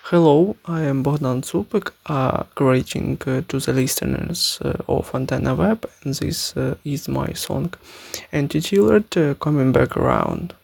Hello, I am Bogdan Zupik, greeting to the listeners of Antenna Web, and this is my song Anti-Tailored coming back around.